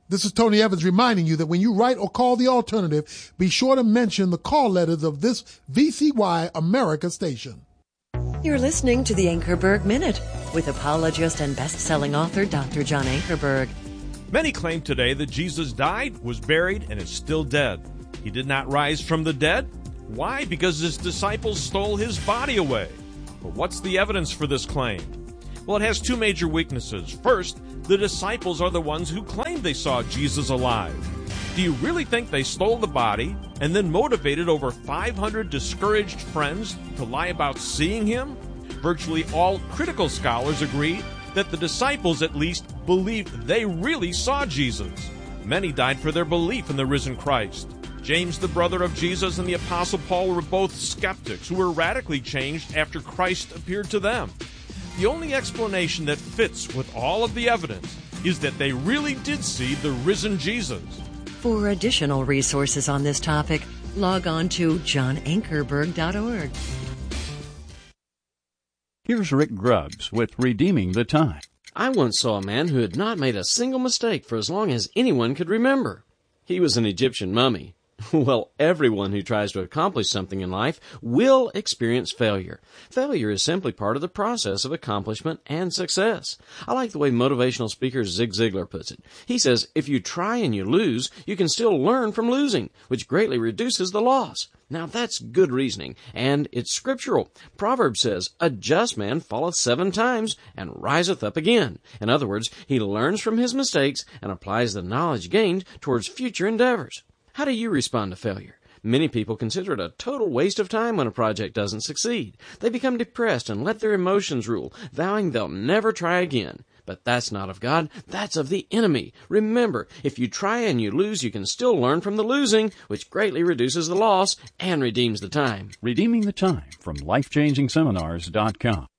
This is Tony Evans reminding you that when you write or call the alternative, be sure to mention the call letters of this VCY America station. You're listening to the Ankerberg Minute with apologist and best-selling author Dr. John Ankerberg. Many claim today that Jesus died, was buried, and is still dead. He did not rise from the dead. Why? Because his disciples stole his body away. But what's the evidence for this claim? Well, it has two major weaknesses. First, the disciples are the ones who claim they saw Jesus alive. Do you really think they stole the body and then motivated over 500 discouraged friends to lie about seeing him? Virtually all critical scholars agree that the disciples at least believed they really saw Jesus. Many died for their belief in the risen Christ. James, the brother of Jesus, and the Apostle Paul were both skeptics who were radically changed after Christ appeared to them. The only explanation that fits with all of the evidence is that they really did see the risen Jesus. For additional resources on this topic, log on to johnankerberg.org. Here's Rick Grubbs with Redeeming the Time. I once saw a man who had not made a single mistake for as long as anyone could remember. He was an Egyptian mummy. Well, everyone who tries to accomplish something in life will experience failure. Failure is simply part of the process of accomplishment and success. I like the way motivational speaker Zig Ziglar puts it. He says, if you try and you lose, you can still learn from losing, which greatly reduces the loss. Now that's good reasoning, and it's scriptural. Proverbs says, a just man falleth 7 times and riseth up again. In other words, he learns from his mistakes and applies the knowledge gained towards future endeavors. How do you respond to failure? Many people consider it a total waste of time when a project doesn't succeed. They become depressed and let their emotions rule, vowing they'll never try again. But that's not of God, that's of the enemy. Remember, if you try and you lose, you can still learn from the losing, which greatly reduces the loss and redeems the time. Redeeming the Time from LifechangingSeminars.com.